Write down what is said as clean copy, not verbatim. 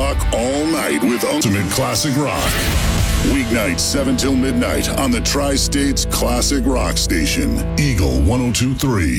rock all night with Ultimate Classic Rock. Weeknights 7 till midnight on the Tri-States Classic Rock Station, Eagle 102.3.